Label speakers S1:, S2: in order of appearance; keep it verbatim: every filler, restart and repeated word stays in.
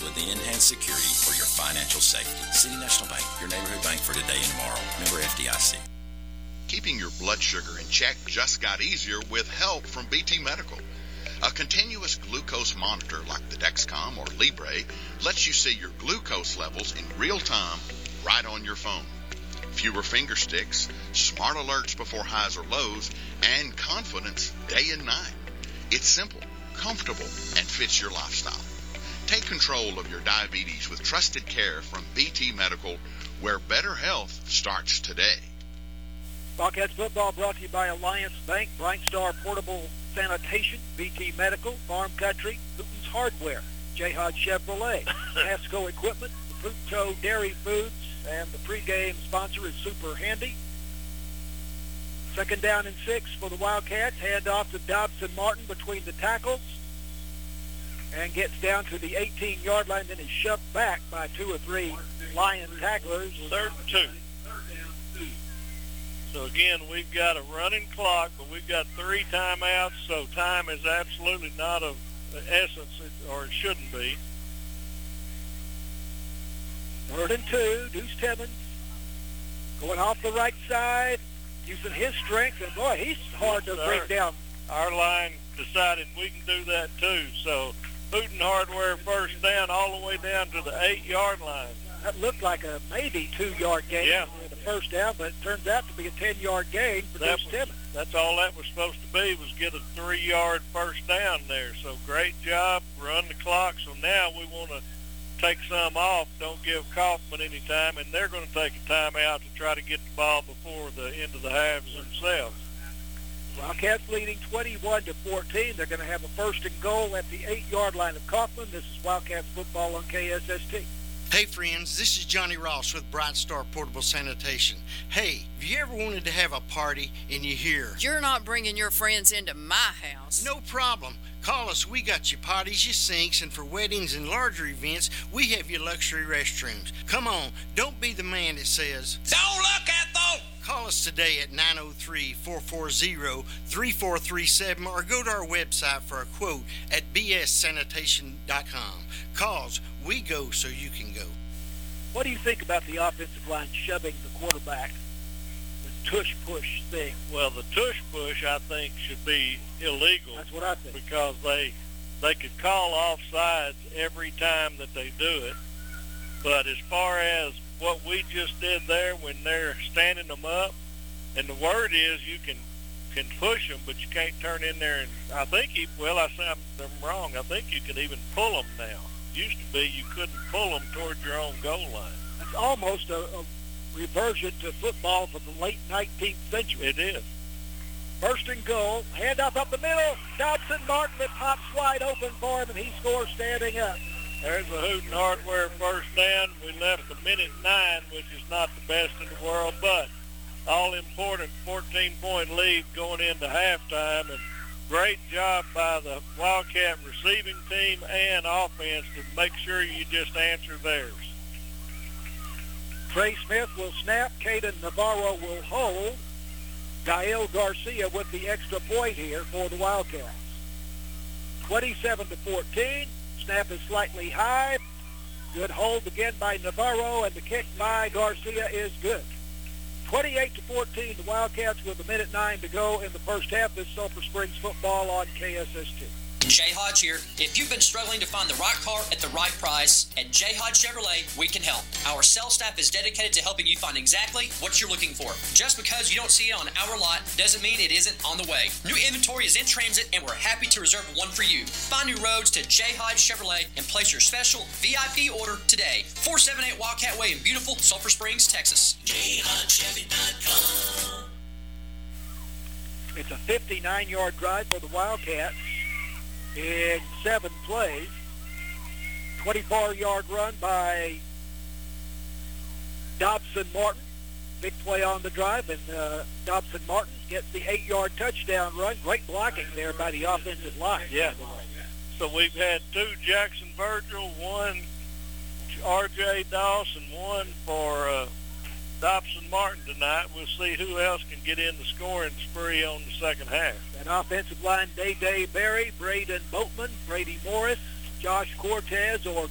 S1: us with the enhanced security for your financial safety. City National Bank, your neighborhood bank for today and tomorrow. Member F D I C.
S2: Keeping your blood sugar in check just got easier with help from B T Medical. A continuous glucose monitor like the Dexcom or Libre lets you see your glucose levels in real time right on your phone. Fewer finger sticks, smart alerts before highs or lows, and confidence day and night. It's simple, comfortable, and fits your lifestyle. Take control of your diabetes with trusted care from B T Medical, where better health starts today.
S3: Wildcats football brought to you by Alliance Bank, Bright Star Portable Sanitation, B T Medical, Farm Country, Newton's Hardware, J. Hodge Chevrolet, Pasco Equipment, the Fructo Dairy Foods, and the pregame sponsor is Super Handy. Second down and six for the Wildcats. Hand off to Dobson Martin between the tackles and gets down to the eighteen-yard line, then is shoved back by two or three Lion tacklers.
S4: Third and two. So, again, we've got a running clock, but we've got three timeouts, so time is absolutely not of essence, or it shouldn't be.
S3: Third and two, Deuce Timmons going off the right side, using his strength, and, boy, he's hard to bring down.
S4: Our line decided we can do that, too, so Hooten Hardware first down all the way down to the eight-yard line.
S3: That looked like a maybe two-yard gain
S4: yeah.
S3: in the first down, but it turns out to be a ten-yard gain for
S4: that
S3: Deuce
S4: was,
S3: Timmons.
S4: That's all that was supposed to be, was get a three-yard first down there. So great job, run the clock. So now we want to take some off, don't give Kaufman any time, and they're going to take a timeout to try to get the ball before the end of the halves themselves.
S3: Wildcats leading twenty-one to fourteen. They're going to have a first and goal at the eight-yard line of Kaufman. This is Wildcats football on K S S T.
S5: Hey friends, this is Johnny Ross with Bright Star Portable Sanitation. Hey, have you ever wanted to have a party and you hear,
S6: "You're not bringing your friends into my house"?
S5: No problem. Call us. We got your potties, your sinks, and for weddings and larger events, we have your luxury restrooms. Come on, don't be the man that says,
S1: "Don't look at those."
S5: Call us today at nine oh three, four four zero, three four three seven or go to our website for a quote at b s sanitation dot com. Cause we go so you can go.
S3: What do you think about the offensive line shoving the quarterback, the tush-push thing?
S4: Well, the tush-push, I think, should be illegal.
S3: That's what I think.
S4: Because they, they could call offsides every time that they do it. But as far as what we just did there when they're standing them up, and the word is you can can push them, but you can't turn in there and I think he, well, I said I'm wrong. I think you can even pull them now. Used to be you couldn't pull them toward your own goal line.
S3: It's almost a, a reversion to football from the late nineteenth century.
S4: It is.
S3: First and goal, handoff up the middle. Dobson Martin, it pops wide open for him, and he scores standing up.
S4: There's a Hooten Hardware first down. We left a minute nine, which is not the best in the world, but all important fourteen-point lead going into halftime. And great job by the Wildcat receiving team and offense to make sure you just answer theirs.
S3: Trey Smith will snap. Caden Navarro will hold. Gael Garcia with the extra point here for the Wildcats. twenty-seven to fourteen. Snap is slightly high. Good hold again by Navarro, and the kick by Garcia is good. twenty-eight to fourteen, the Wildcats with a minute nine to go in the first half. This Sulphur Springs football on K S S T.
S7: Jay Hodge here. If you've been struggling to find the right car at the right price, at Jay Hodge Chevrolet, we can help. Our sales staff is dedicated to helping you find exactly what you're looking for. Just because you don't see it on our lot doesn't mean it isn't on the way. New inventory is in transit, and we're happy to reserve one for you. Find new roads to Jay Hodge Chevrolet and place your special V I P order today. four seventy-eight Wildcat Way in beautiful Sulphur Springs, Texas. Jay Hodge Chevy dot com.
S3: It's a fifty-nine-yard drive for the Wildcats in seven plays. twenty-four-yard run by Dobson Martin. Big play on the drive, and uh, Dobson Martin gets the eight-yard touchdown run. Great blocking there by the offensive line.
S4: Yeah. So we've had two Jackson Virgil, one R J Dawson, one for uh, Dobson Martin tonight. We'll see who else can get in the scoring spree on the second half.
S3: An offensive line, Day Day Berry, Braden Boatman, Brady Morris, Josh Cortez, or